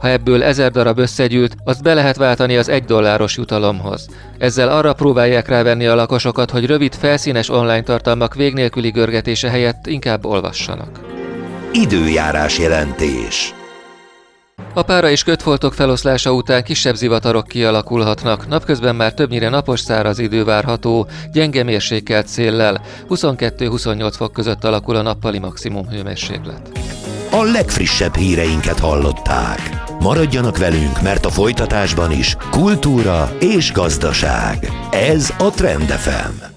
Ha ebből 1000 darab összegyűlt, azt be lehet váltani az $1 jutalomhoz. Ezzel arra próbálják rávenni a lakosokat, hogy rövid, felszínes online tartalmak vég nélküli görgetése helyett inkább olvassanak. Időjárás jelentés. A pára és kötfoltok feloszlása után kisebb zivatarok kialakulhatnak, napközben már többnyire napos száraz idő várható, gyenge mérsékelt széllel, 22-28 fok között alakul a nappali maximum hőmérséklet. A legfrissebb híreinket hallották. Maradjanak velünk, mert a folytatásban is kultúra és gazdaság. Ez a Trend FM.